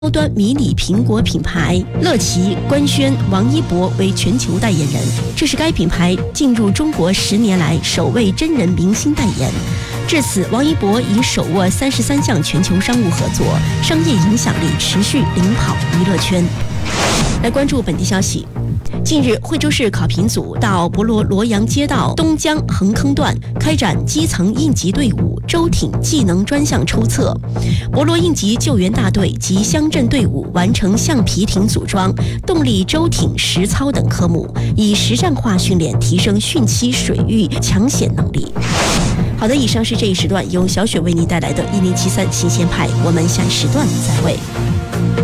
高端迷你苹果品牌乐奇官宣王一博为全球代言人，这是该品牌进入中国10年来首位真人明星代言。至此，王一博已手握33项全球商务合作，商业影响力持续领跑娱乐圈。来关注本地消息。近日，惠州市考评组到博罗罗阳街道东江横坑段开展基层应急队伍舟艇技能专项抽测，博罗应急救援大队及乡镇队伍完成橡皮艇组装、动力舟艇实操等科目，以实战化训练提升汛期水域抢险能力。好的，以上是这一时段由小雪为您带来的1073新鲜派，我们下一时段再会。